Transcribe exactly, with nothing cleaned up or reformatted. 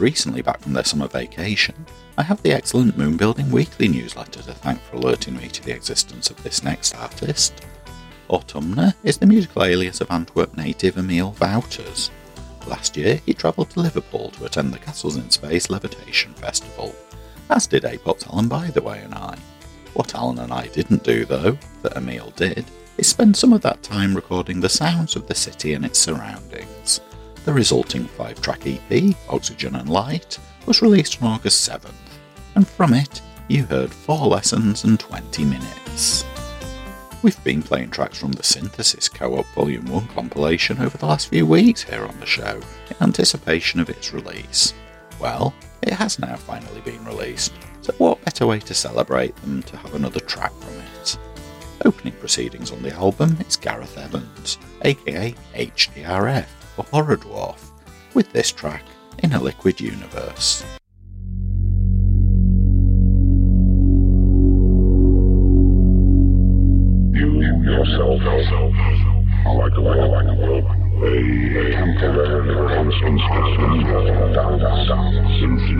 recently back from their summer vacation, I have the excellent Moonbuilding Weekly newsletter to thank for alerting me to the existence of this next artist. Autumna is the musical alias of Antwerp native Emil Wouters. Last year, he travelled to Liverpool to attend the Castles in Space Levitation Festival, as did A-pop's Alan Bytheway and I. What Alan and I didn't do, though, that Emil did, is spend some of that time recording the sounds of the city and its surroundings. The resulting five-track E P, Oxygen and Light, was released on August seventh, and from it, you heard four lessons and twenty minutes. We've been playing tracks from the Synthesis Co-op Volume one compilation over the last few weeks here on the show, in anticipation of its release. Well, it has now finally been released, so what better way to celebrate than to have another track from it? Opening proceedings on the album is Gareth Evans, aka H D R F, or Horror Dwarf, with this track, In a Liquid Universe. Yourself, like a like a temporary constant dance